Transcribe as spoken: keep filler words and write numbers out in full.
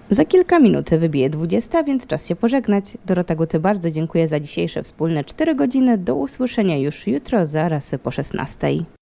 Za kilka minut wybije dwudziesta, więc czas się pożegnać. Dorota Guty, bardzo dziękuję za dzisiejsze wspólne cztery godziny. Do usłyszenia już jutro, zaraz po szesnastej.